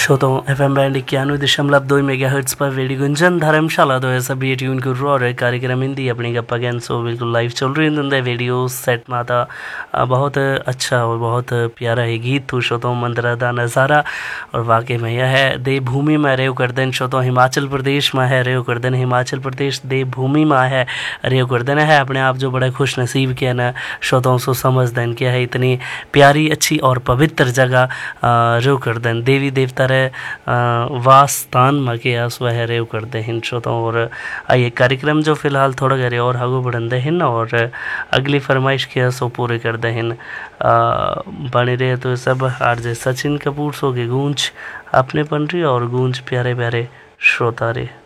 श्रोताओं FM band 91.2 megahertz पर radio Gunjan धर्मशाला तो ऐसा भी ट्यून कर रहा और कार्यक्रम हिंदी अपनी गप्पा गैन सो बिल्कुल लाइव चल रही है वीडियो सेट माता बहुत अच्छा और बहुत प्यारा है गीत तो श्रोताओं मंदिर का नज़ारा और वाकई में यह है देवभूमि में रेव कर दें श्रोताओं हिमाचल प्रदेश में है रेव कर दें हिमाचल प्रदेश देवभूमि में है रेव कर देना है अपने आप जो बड़ा खुश नसीब किया ना श्रोताओं सो समझ दें क्या है इतनी प्यारी अच्छी और पवित्र जगह रेव कर दें देवी देवता वास स्थान में के आस वह रेव करते हैं श्रोताओं और आइए कार्यक्रम जो फिलहाल थोड़ा घरे और आगू बढ़ते हैं और अगली फरमाइश के सो पूरे करते हैं बने रहे तो सब आरजे सचिन कपूर सो के गूंज अपने पन रही और गूंज प्यारे प्यारे श्रोता रे।